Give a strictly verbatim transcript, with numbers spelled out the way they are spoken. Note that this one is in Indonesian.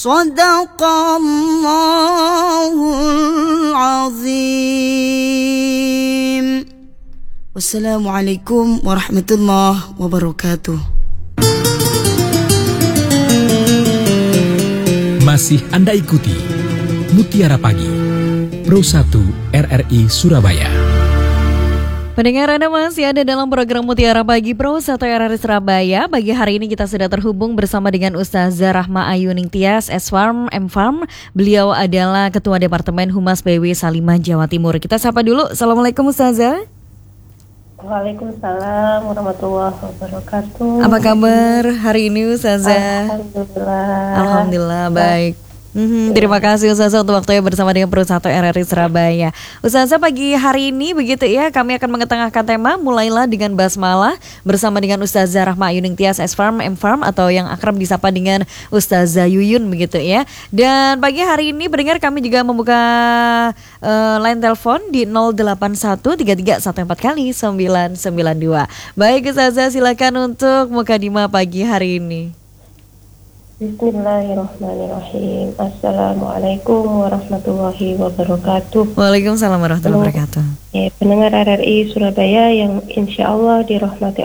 Shadaqallahul azim. Wassalamualaikum warahmatullahi wabarakatuh. Masih Anda ikuti Mutiara Pagi Pro satu R R I Surabaya. Pendengar, Anda masih ada dalam program Mutiara Pagi Pro satu R R I Surabaya. Pagi hari ini kita sudah terhubung bersama dengan Ustazah Rahma Ayuning Tias, S-Farm, M-Farm. Beliau adalah Ketua Departemen Humas B W Salimah, Jawa Timur. Kita sapa dulu. Assalamualaikum Ustazah. Waalaikumsalam warahmatullahi wabarakatuh. Apa kabar hari ini Ustazah? Alhamdulillah. Alhamdulillah baik. Mm-hmm. Terima kasih Ustazah untuk waktunya bersama dengan Pro satu R R I Surabaya. Ustazah, pagi hari ini begitu ya, kami akan mengetengahkan tema Mulailah dengan Basmalah bersama dengan Ustazah Rahma Ayuning Tias, S-Farm, M-Farm, atau yang akrab disapa dengan Ustazah Yuyun begitu ya. Dan pagi hari ini pendengar, kami juga membuka uh, line telepon di nol delapan satu tiga tiga satu empat kali sembilan sembilan dua. Baik Ustazah, silakan untuk mukadimah pagi hari ini. Bismillahirrahmanirrahim. Assalamualaikum warahmatullahi wabarakatuh. Waalaikumsalam warahmatullahi wabarakatuh. Ya, pendengar R R I Surabaya yang insya Allah dirahmati